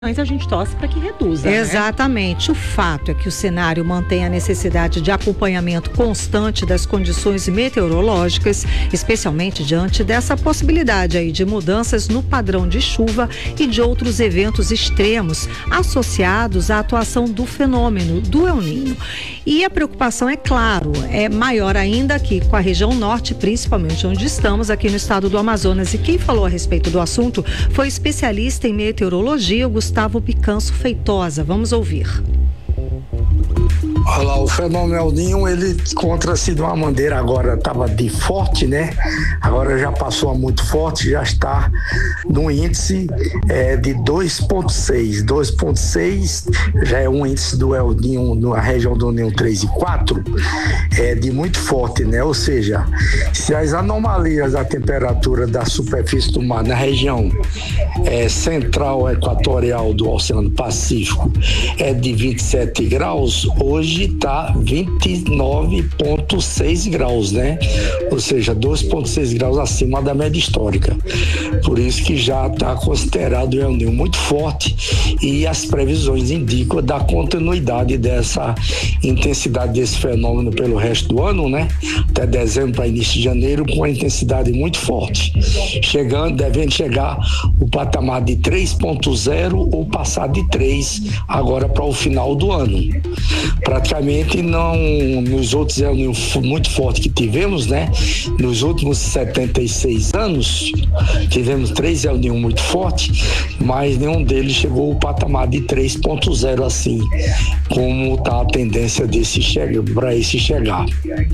Mas a gente torce para que reduza. Exatamente. Né? O fato é que o cenário mantém a necessidade de acompanhamento constante das condições meteorológicas, especialmente diante dessa possibilidade aí de mudanças no padrão de chuva e de outros eventos extremos associados à atuação do fenômeno do El Niño. E a preocupação, é claro, é maior ainda aqui com a região norte, principalmente onde estamos, aqui no estado do Amazonas. E quem falou a respeito do assunto foi especialista em meteorologia, Gustavo Picanso Feitosa. Vamos ouvir. Olha lá, o fenômeno El Niño, ele encontra-se de uma maneira, agora estava de forte, né? Agora já passou a muito forte, já está no índice de 2,6. 2,6 já é um índice do El Niño na região do Ninho 3 e 4, de muito forte, né? Ou seja, se as anomalias da temperatura da superfície do mar na região central equatorial do Oceano Pacífico é de 27 graus, hoje está 29,6 graus, né? Ou seja, 2,6 graus acima da média histórica. Por isso que já está considerado o El Niño muito forte e as previsões indicam da continuidade dessa intensidade desse fenômeno pelo resto do ano, né? Até dezembro para início de janeiro, com uma intensidade muito forte. Devendo chegar o patamar de 3,0 ou passar de 3 agora para o final do ano. Praticamente não, nos outros El Niño muito fortes que tivemos, né? Nos últimos 76 anos, tivemos 3 El Niño muito fortes, mas nenhum deles chegou ao patamar de 3,0 assim, como está a tendência para esse chegar.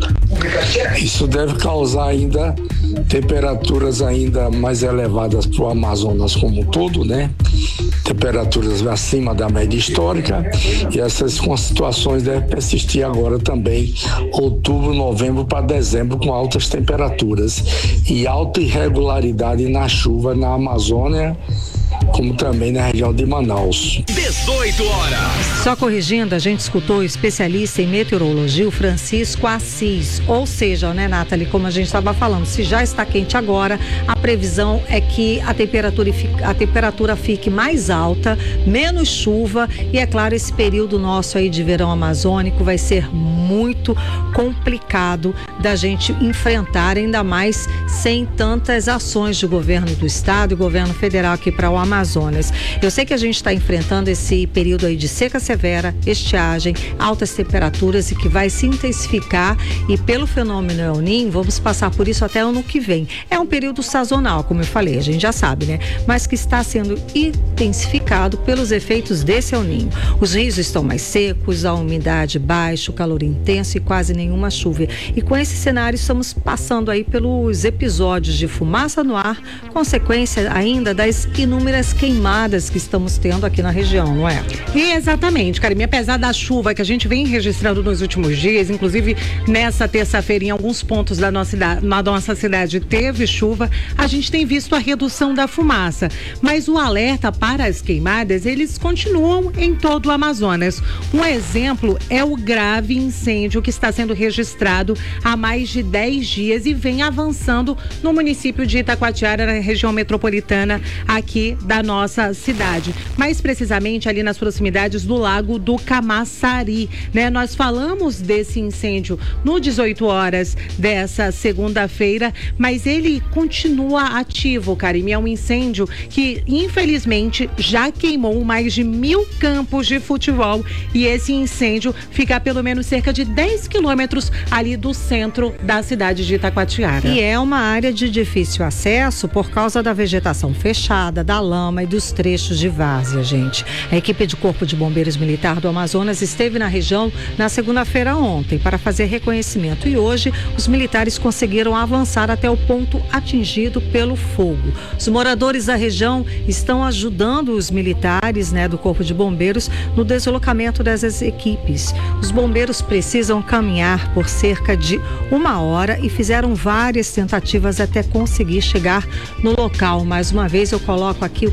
Isso deve causar ainda temperaturas ainda mais elevadas para o Amazonas como um todo, né? Temperaturas acima da média histórica, e essas situações devem persistir agora também, outubro, novembro para dezembro, com altas temperaturas e alta irregularidade na chuva na Amazônia, como também na região de Manaus. 18 horas. Só corrigindo, a gente escutou o especialista em meteorologia, o Francisco Assis. Ou seja, né, Nathalie, como a gente estava falando, se já está quente agora, a previsão é que a temperatura fique mais alta, menos chuva, e é claro, esse período nosso aí de verão amazônico vai ser muito complicado da gente enfrentar, ainda mais sem tantas ações do governo do estado e governo federal aqui para o Amazonas. Eu sei que a gente está enfrentando esse período aí de seca severa, estiagem, altas temperaturas, e que vai se intensificar, e pelo fenômeno El Niño vamos passar por isso até ano que vem. É um período sazonal, como eu falei, a gente já sabe, né? Mas que está sendo intensificado pelos efeitos desse El Niño. Os rios estão mais secos, a umidade baixa, o calor intenso e quase nenhuma chuva. E com esse cenário estamos passando aí pelos episódios de fumaça no ar, consequência ainda das inúmeras queimadas que estamos tendo aqui na região, não é? Exatamente, Karime. Apesar da chuva que a gente vem registrando nos últimos dias, inclusive nessa terça-feira em alguns pontos da nossa cidade teve chuva, a gente tem visto a redução da fumaça. Mas o alerta para as queimadas, eles continuam em todo o Amazonas. Um exemplo é o grave incêndio que está sendo registrado há mais de 10 dias e vem avançando no município de Itacoatiara, na região metropolitana aqui da nossa cidade, mais precisamente ali nas proximidades do Lago do Camaçari, né? Nós falamos desse incêndio no 18 horas dessa segunda-feira, mas ele continua ativo, Karime. É um incêndio que infelizmente já queimou mais de 1.000 campos de futebol, e esse incêndio fica a pelo menos cerca de 10 quilômetros ali do centro da cidade de Itacoatiara. E é uma área de difícil acesso por causa da vegetação fechada, da lama e dos trechos de várzea, gente. A equipe de Corpo de Bombeiros Militar do Amazonas esteve na região na segunda-feira ontem para fazer reconhecimento, e hoje os militares conseguiram avançar até o ponto atingido pelo fogo. Os moradores da região estão ajudando os militares, né, do Corpo de Bombeiros no deslocamento dessas equipes. Os bombeiros precisam caminhar por cerca de 1 hora e fizeram várias tentativas até conseguir chegar no local. Mais uma vez eu coloco aqui o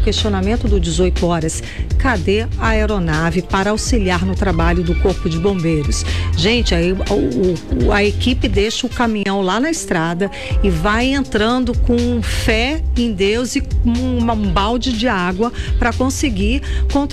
questionamento do 18 horas. Cadê a aeronave para auxiliar no trabalho do Corpo de Bombeiros? Gente, aí a equipe deixa o caminhão lá na estrada e vai entrando com fé em Deus e um balde de água para conseguir